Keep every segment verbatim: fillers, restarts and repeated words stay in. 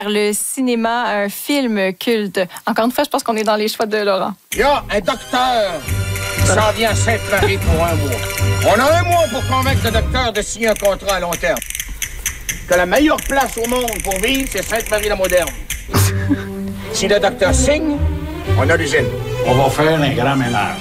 Le cinéma, un film culte. Encore une fois, je pense qu'on est dans les choix de Laurent. Il y a un docteur qui s'en vient à Sainte-Marie pour un mois. On a un mois pour convaincre le docteur de signer un contrat à long terme. Que la meilleure place au monde pour vivre, c'est Sainte-Marie-la-Moderne. Si le docteur signe, on a l'usine. On va faire un grand ménage.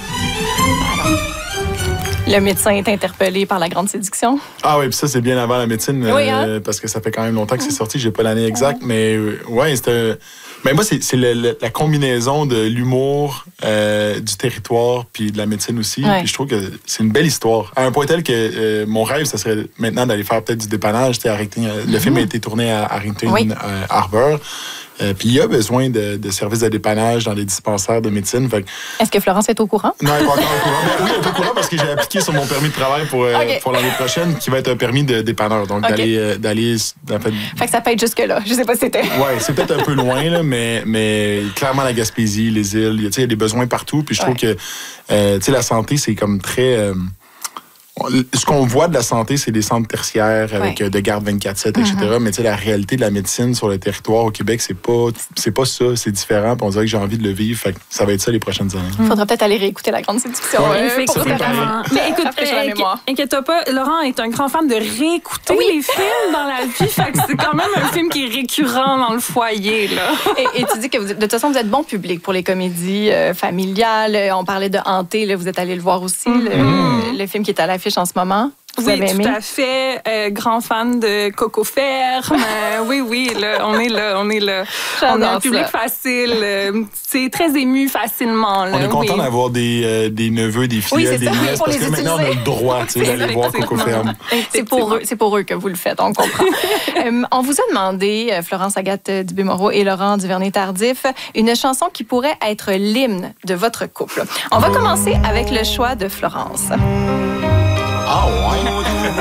Le médecin est interpellé par la grande séduction. Ah oui, puis ça, c'est bien avant la médecine, oui, hein? euh, parce que ça fait quand même longtemps que c'est sorti. J'ai pas l'année exacte, mais euh, ouais, c'était... Mais moi, c'est, c'est le, le, la combinaison de l'humour, euh, du territoire, puis de la médecine aussi. Ouais. Puis je trouve que c'est une belle histoire. À un point tel que euh, mon rêve, ça serait maintenant d'aller faire peut-être du dépannage. Harrington, euh, le mm-hmm. film a été tourné à Harrington oui. euh, Harbour. Euh, puis il y a besoin de, de services de dépannage dans les dispensaires de médecine. Fait que... Est-ce que Florence est au courant? Non, elle n'est pas encore au courant. Mais oui, elle est au courant parce que j'ai appliqué sur mon permis de travail pour, euh, okay. pour l'année prochaine, qui va être un permis de dépanneur. Donc, okay. d'aller... Euh, d'aller en fait... fait que ça peut être jusque-là. Je sais pas si c'était. Oui, c'est peut-être un peu loin, là, mais, mais clairement, la Gaspésie, les îles, il y a des besoins partout. Puis je trouve ouais. que euh, la santé, c'est comme très... Euh, ce qu'on voit de la santé, c'est des centres tertiaires avec ouais. de garde vingt-quatre sept, et cetera. Mm-hmm. Mais tu sais, la réalité de la médecine sur le territoire au Québec, c'est pas, c'est pas ça, c'est différent. Puis on dirait que j'ai envie de le vivre. Fait que ça va être ça les prochaines années. Il faudra peut-être aller réécouter La Grande Séduction. Ouais, euh, pour mais écoute, euh, inquiète-toi pas, Laurent est un grand fan de réécouter oui. les films dans la vie. Fait que c'est quand même un film qui est récurrent dans le foyer, là. Et, et tu dis que vous, de toute façon, vous êtes bon public pour les comédies euh, familiales. On parlait de Hanté, là, vous êtes allé le voir aussi, mm-hmm. le, le film qui est à l'affiche en ce moment. Vous oui, avez aimé? Tout à fait. Euh, grand fan de Coco Ferme. euh, oui, oui, là, on est là, on est là. J'adore on a un public ça. facile. Euh, c'est très ému facilement. Là, on est content oui. d'avoir des, euh, des neveux, des filles, oui, des ça, nièces, parce que utiliser. maintenant, on a le droit d'aller voir Coco Ferme. C'est pour, eux, c'est pour eux que vous le faites, on comprend. euh, on vous a demandé, Florence Agathe Dubé-Moreau et Laurent Duvernay-Tardif, une chanson qui pourrait être l'hymne de votre couple. On va commencer avec le choix de Florence. Ah ouais?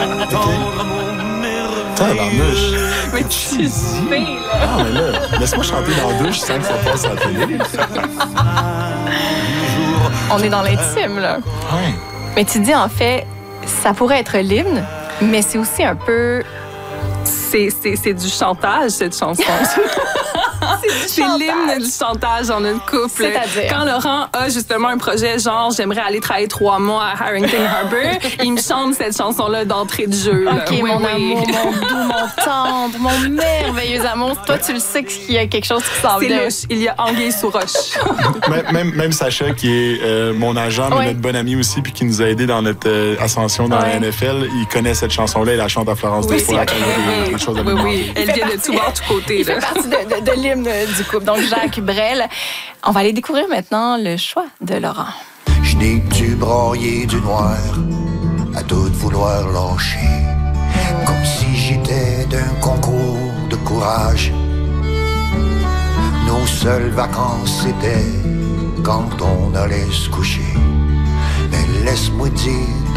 Tabarnouche. Mais tu sais, là. Ah, mais là, laisse-moi chanter dans la douche sans que ça passe à la télé. On est dans l'intime, là. Ouais. Mais tu dis, en fait, ça pourrait être l'hymne, mais c'est aussi un peu... C'est, c'est, c'est du chantage, cette chanson. C'est l'hymne du chantage dans notre couple. C'est-à-dire? Quand Laurent a justement un projet genre j'aimerais aller travailler trois mois à Harrington Harbour, il me chante cette chanson-là d'entrée de jeu. OK, oui, mon oui. amour, mon doux, mon tendre, mon merveilleux amour. Toi, tu le sais qu'il y a quelque chose qui s'en C'est vient. louche. Il y a anguille sous roche. même, même, même Sacha, qui est euh, mon agent, mais ouais. notre bon ami aussi, puis qui nous a aidés dans notre euh, ascension dans ouais. la N F L, il connaît cette chanson-là et la chante à Florence oui, des fois. Oui, oui, oui, oui. Elle vient de tout bord, tout côté. Il fait partie de, de, de l'hymne du couple. Donc, Jacques Brel. On va aller découvrir maintenant le choix de Laurent. Je n'ai du broyer du noir à tout vouloir lâcher, comme si j'étais d'un concours de courage. Nos seules vacances c'était quand on allait se coucher. Mais laisse-moi dire